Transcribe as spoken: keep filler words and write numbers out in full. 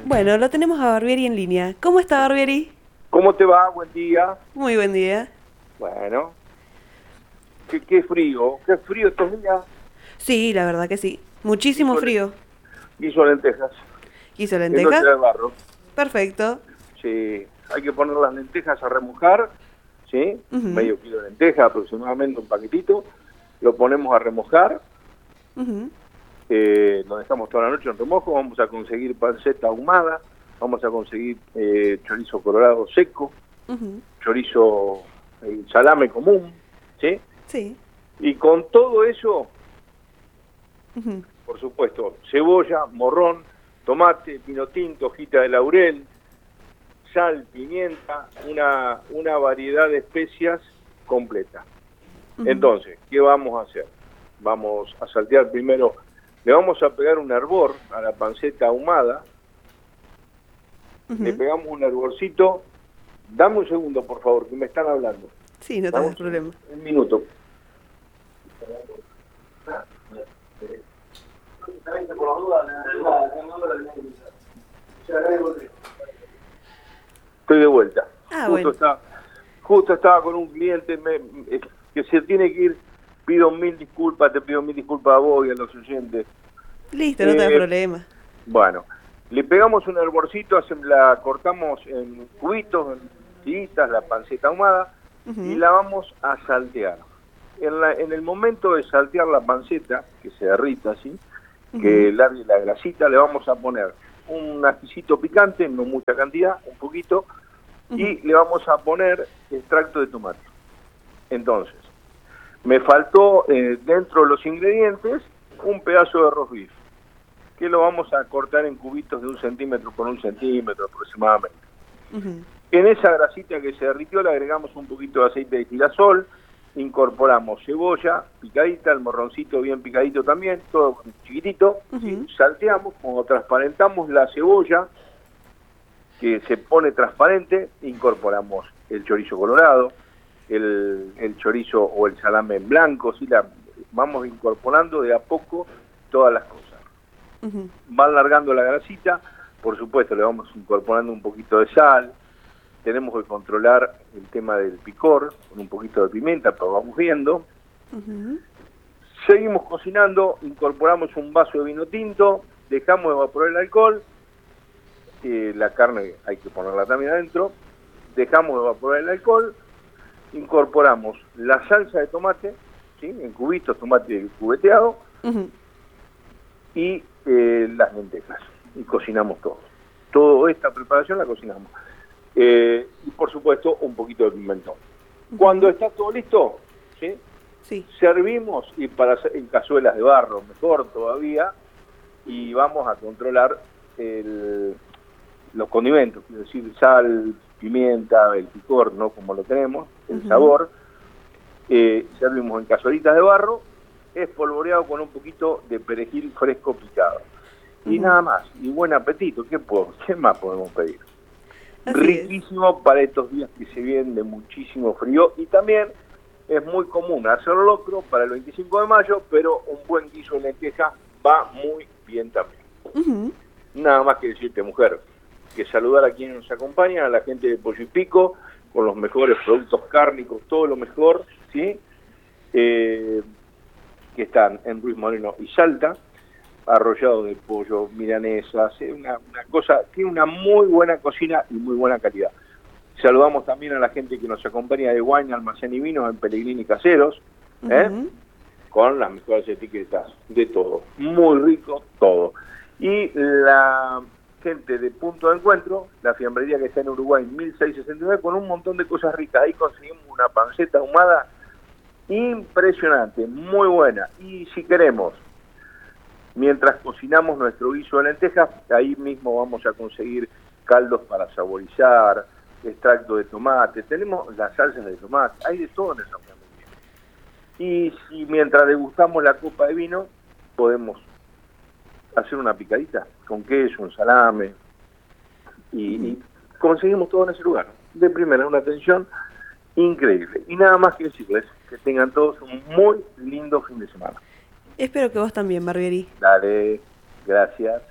Bueno, lo tenemos a Barbieri en línea. ¿Cómo está, Barbieri? ¿Cómo te va? Buen día. Muy buen día. Bueno, qué, qué frío, qué frío estos días. Sí, la verdad que sí. Muchísimo Guiso, frío. guiso de lentejas, ¿Hizo en lentejas? noche de barro. Perfecto. Sí, hay que poner las lentejas a remojar, ¿sí? Ujú. Medio kilo de lentejas, aproximadamente un paquetito. Lo ponemos a remojar, Ujú. eh, lo dejamos toda la noche en remojo. Vamos a conseguir panceta ahumada, vamos a conseguir eh, chorizo colorado seco, Ujú. chorizo, eh, salame común, ¿sí? Sí. Y con todo eso, Ujú. por supuesto, cebolla, morrón, tomate, pino tinto, hojita de laurel, sal, pimienta, una, una variedad de especias completa. Ujú. Entonces, ¿qué vamos a hacer? Vamos a saltear primero, le vamos a pegar un hervor a la panceta ahumada, Ujú. le pegamos un hervorcito. Dame un segundo, por favor, que me están hablando. Sí, no Dame tenés un, problema. un minuto. Estoy de vuelta. Ah, Justo bueno. está, justo estaba con un cliente me, eh, que se tiene que ir. Pido mil disculpas, te pido mil disculpas a vos y a los oyentes. Listo, no tenés Eh, problema. bueno, le pegamos un hervorcito, hacem- la cortamos en cubitos, en tiritas, la panceta ahumada, Ujú. y la vamos a saltear. En, la, en el momento de saltear la panceta, que se derrita así, que Ujú. largue la grasita, le vamos a poner un ajicito picante, no mucha cantidad, un poquito, Ujú. y le vamos a poner extracto de tomate. Entonces, me faltó eh, dentro de los ingredientes un pedazo de roast beef, que lo vamos a cortar en cubitos de un centímetro por un centímetro aproximadamente. Ujú. En esa grasita que se derritió le agregamos un poquito de aceite de girasol, incorporamos cebolla picadita, el morroncito bien picadito también, todo chiquitito, ¿sí? Ujú. Salteamos, cuando transparentamos la cebolla, que se pone transparente, incorporamos el chorizo colorado, el, el chorizo o el salame en blanco, ¿sí? La, vamos incorporando de a poco todas las cosas. Ujú. Va alargando la grasita, por supuesto le vamos incorporando un poquito de sal, tenemos que controlar el tema del picor, con un poquito de pimienta, pero vamos viendo. Ujú. Seguimos cocinando, incorporamos un vaso de vino tinto, dejamos evaporar el alcohol, eh, la carne hay que ponerla también adentro, dejamos evaporar el alcohol, incorporamos la salsa de tomate, ¿sí? En cubitos, tomate cubeteado, Ujú. y eh, las lentejas, y cocinamos todo. Toda esta preparación la cocinamos. Eh, y por supuesto un poquito de pimentón. Cuando está todo listo, ¿sí? Sí. Servimos, y para hacer en cazuelas de barro, mejor todavía, y vamos a controlar el, los condimentos, es decir, sal, pimienta, el picor, ¿no? Como lo tenemos, el Ujú. sabor. Eh, servimos en cazuelitas de barro, espolvoreado con un poquito de perejil fresco picado. Y Ujú. nada más, y buen apetito. ¿Qué, puedo, ¿Qué más podemos pedir? Así es. Riquísimo para estos días que se vienen de muchísimo frío, y también es muy común hacer locro para el veinticinco de mayo, pero un buen guiso de lenteja va muy bien también. Ujú. Nada más que decirte, mujer, que saludar a quienes nos acompañan, a la gente de Pollo y Pico, con los mejores productos cárnicos, todo lo mejor, ¿sí? Eh, que están en Ruiz Moreno y Salta, arrollado de pollo, milanesas, eh, una, una cosa, tiene una muy buena cocina y muy buena calidad. Saludamos también a la gente que nos acompaña de Wine, Almacén y Vinos en Pellegrini Caseros, ¿eh? Ujú. Con las mejores etiquetas de todo, muy rico todo. Y la gente de Punto de Encuentro, la fiambrería que está en Uruguay mil seiscientos sesenta y nueve, con un montón de cosas ricas. Ahí conseguimos una panceta ahumada impresionante, muy buena. Y si queremos, mientras cocinamos nuestro guiso de lentejas, ahí mismo vamos a conseguir caldos para saborizar, extracto de tomate, tenemos las salsas de tomate, hay de todo en esa familia. Y si mientras degustamos la copa de vino, podemos hacer una picadita con queso, un salame, y, Ujú. y conseguimos todo en ese lugar. De primera, una atención increíble. Y nada más que decirles que tengan todos un muy lindo fin de semana. Espero que vos también, Barbieri. Dale, gracias.